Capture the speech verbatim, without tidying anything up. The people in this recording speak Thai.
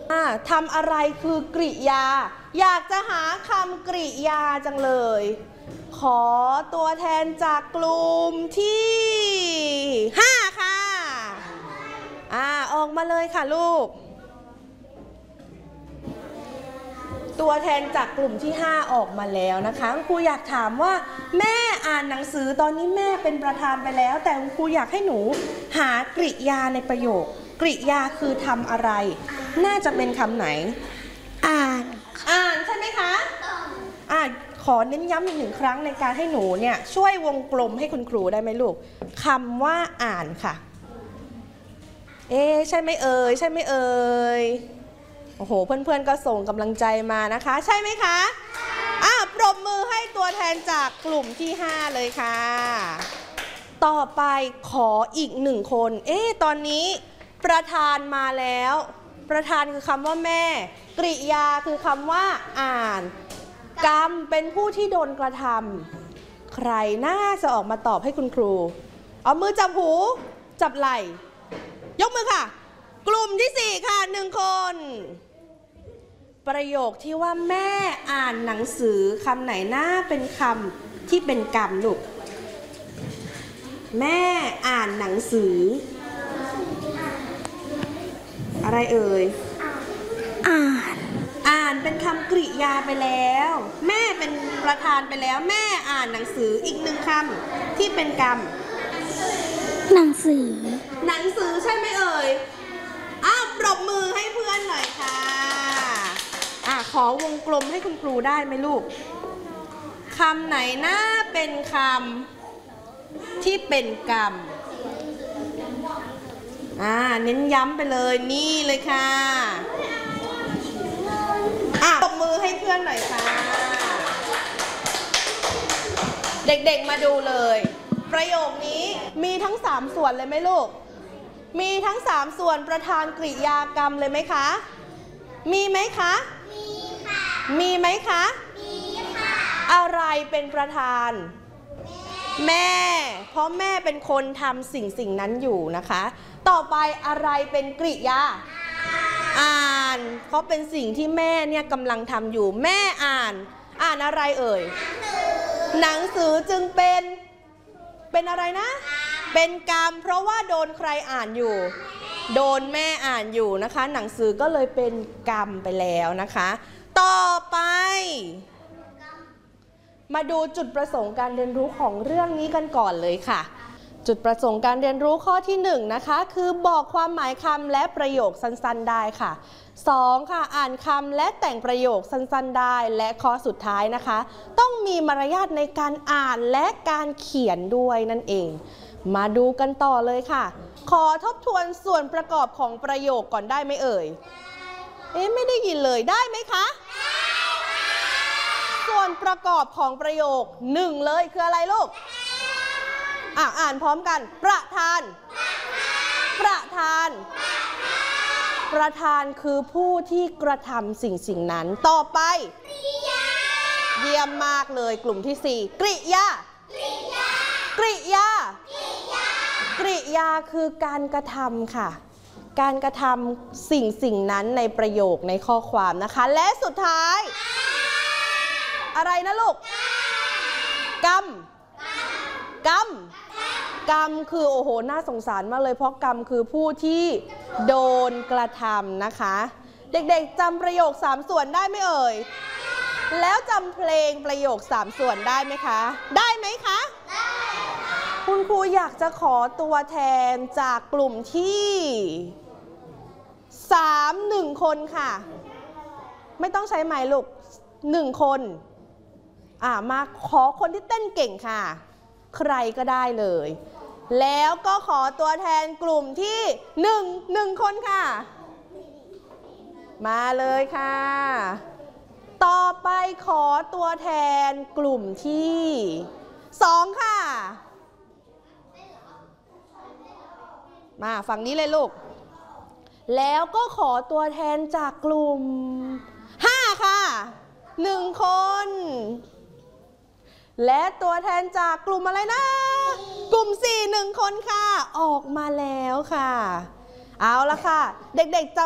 ทำอะไรคือกริยาอยากจะหาคำกริยาจังเลยขอตัวแทนจากกลุ่มที่ห้าค่ะอ่าออกมาเลยค่ะลูกตัวแทนจากกลุ่มที่ห้าออกมาแล้วนะคะครูอยากถามว่าแม่อ่านหนังสือตอนนี้แม่เป็นประธานไปแล้วแต่ครูอยากให้หนูหากริยาในประโยคกริยาคือทำอะไรน่าจะเป็นคำไหนอ่านอ่านใช่ไหมคะอ่าขอเน้นย้ำอีกหนึ่งครั้งในการให้หนูเนี่ยช่วยวงกลมให้คุณครูได้ไหมลูกคำว่าอ่านค่ะเอ๊ใช่ไหมเอ่ยใช่ไหมเอ่ยโอ้โหเพื่อนๆก็ส่งกำลังใจมานะคะใช่ไหมคะอ่ะปรบมือให้ตัวแทนจากกลุ่มที่ห้าเลยค่ะต่อไปขออีกหนึ่งคนเอ๊ตอนนี้ประธานมาแล้วประธานคือคำว่าแม่กริยาคือคำว่าอ่านกรรมเป็นผู้ที่โดนกระทำใครน่าจะออกมาตอบให้คุณครูเอามือจับหูจับไหล่ยกมือค่ะกลุ่มที่สี่ค่ะหนึ่งคนประโยคที่ว่าแม่อ่านหนังสือคำไหนน่าเป็นคำที่เป็นกรรมลูกแม่อ่านหนังสืออะไรเอ่ยอ่านอ่านเป็นคำกริยาไปแล้วแม่เป็นประธานไปแล้วแม่อ่านหนังสืออีกหนึ่งคำที่เป็นกรรมหนังสือหนังสือใช่ไหมเอ่ยอ้าวปรบมือให้เพื่อนหน่อยค่ะอ่ะขอวงกลมให้คุณครูได้ไหมลูกคำไหนน่าเป็นคำที่เป็นกรรมอ่าเน้นย้ำไปเลยนี่เลยค่ะอ่ะปรบมือให้เพื่อนหน่อยค่ะเด็กๆมาดูเลยประโยคนี้มีทั้งสามส่วนเลยไหมลูกมีทั้งสามส่วนประธานกริยากรรมเลยไหมคะมีไหมคะมีค่ะมีไหมคะมีค่ะอะไรเป็นประธานแม่เพราะแม่เป็นคนทำสิ่งสิ่งนั้นอยู่นะคะต่อไปอะไรเป็นกริยาอ่านเพราะเป็นสิ่งที่แม่เนี่ยกำลังทำอยู่แม่อ่านอ่านอะไรเอ่ยหนังสือจึงเป็นเป็นอะไรนะเป็นกรรมเพราะว่าโดนใครอ่านอยู่โดนแม่อ่านอยู่นะคะหนังสือก็เลยเป็นกรรมไปแล้วนะคะต่อไปมาดูจุดประสงค์การเรียนรู้ของเรื่องนี้กันก่อนเลยค่ะจุดประสงค์การเรียนรู้ข้อที่หนึ่งนะคะคือบอกความหมายคำและประโยคสั้นๆได้ค่ะสองค่ะอ่านคำและแต่งประโยคสั้นๆได้และข้อสุดท้ายนะคะต้องมีมารยาทในการอ่านและการเขียนด้วยนั่นเองมาดูกันต่อเลยค่ะขอทบทวนส่วนประกอบของประโยคก่อนได้ไหมเอ่ยเอ๊ะไม่ได้ยินเลยได้ไหมคะส่วนประกอบของประโยคหนึ่งเลยคืออะไรลูกอ่ะอ่านพร้อมกันประธานประธานประธานคือผู้ที่กระทำสิ่งสิ่งนั้นต่อไปเยี่ยมมากเลยกลุ่มที่สี่กริยากริยากริยาคือการกระทำค่ะการกระทำสิ่งสิ่งนั้นในประโยคในข้อความนะคะและสุดท้ายอะไรนะลูกกรรมกรรมกรรมคือโอ้โหน่าสงสารมากเลยเพราะกรรมคือผู้ที่โดนกระทำนะคะเด็กๆจำประโยคสามส่วนได้ไหมเอ่ยแล้วจำเพลงประโยคสามส่วนได้ไหมคะได้ไหมคะคุณครูอยากจะขอตัวแทนจากกลุ่มที่สามหนึ่งคนค่ะไม่ต้องใช้ไมค์ลูกหนึ่งคนอ่ามาขอคนที่เต้นเก่งค่ะใครก็ได้เลยแล้วก็ขอตัวแทนกลุ่มที่หนึ่งหนึ่งคนค่ะมาเลยค่ะต่อไปขอตัวแทนกลุ่มที่สองค่ะมาฝั่งนี้เลยลูกแล้วก็ขอตัวแทนจากกลุ่มห้าค่ะหนึ่งคนและตัวแทนจากกลุ่มอะไรนะกลุ่มสี่หนึ่งคนค่ะออกมาแล้วค่ะเอาละค่ะเด็กๆจำ